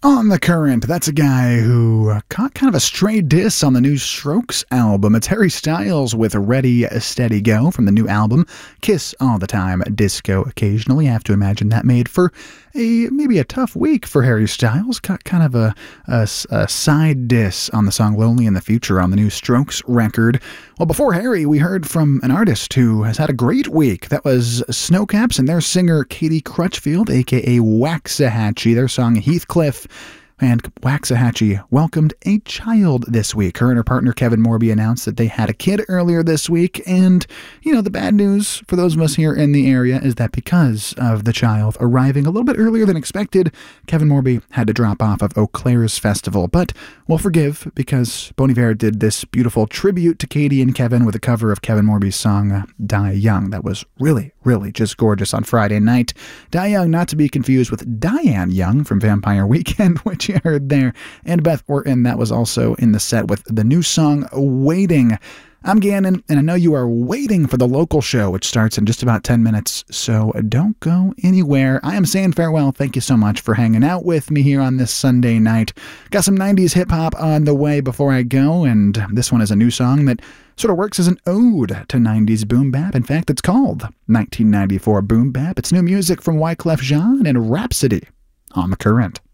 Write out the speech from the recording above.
On the Current, that's a guy who caught kind of a stray diss on the new Strokes album. It's Harry Styles with Ready, Steady, Go from the new album, Kiss All the Time, Disco Occasionally. I have to imagine that made for maybe a tough week for Harry Styles. Got kind of a side diss on the song Lonely in the Future on the new Strokes record. Well, before Harry, we heard from an artist who has had a great week. That was Snowcaps and their singer Katie Crutchfield, a.k.a. Waxahachie, their song Heathcliff. And Waxahachie welcomed a child this week. Her and her partner Kevin Morby announced that they had a kid earlier this week. And, the bad news for those of us here in the area is that because of the child arriving a little bit earlier than expected, Kevin Morby had to drop off of Eau Claire's festival. But we'll forgive because Bon Iver did this beautiful tribute to Katie and Kevin with a cover of Kevin Morby's song Die Young. That was really, really just gorgeous on Friday night. Die Young, not to be confused with Diane Young from Vampire Weekend, which you heard there, and Beth Orton, that was also in the set with the new song Waiting. I'm Gannon, and I know you are waiting for the local show, which starts in just about 10 minutes, so don't go anywhere. I am saying farewell. Thank you so much for hanging out with me here on this Sunday night. Got some 90s hip-hop on the way before I go, and this one is a new song that sort of works as an ode to 90s boom bap. In fact, it's called 1994 Boom Bap. It's new music from Wyclef Jean and Rhapsody on The Current.